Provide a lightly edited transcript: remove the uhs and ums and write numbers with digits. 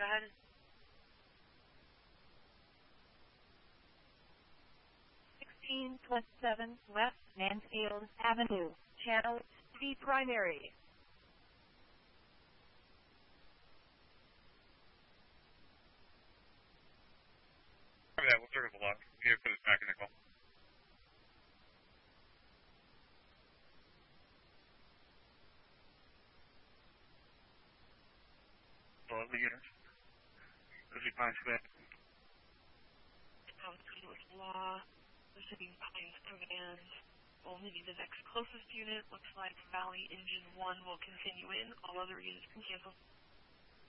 go ahead. 1627 West Mansfield Avenue, Channel 3 Primary. Copy that. We'll circle the lock. Here for this mechanical. Hello, the unit. This is Pine Square. Law, the City Pines Command. Only the next closest unit. Looks like Valley Engine 1 will continue in. All other units can cancel.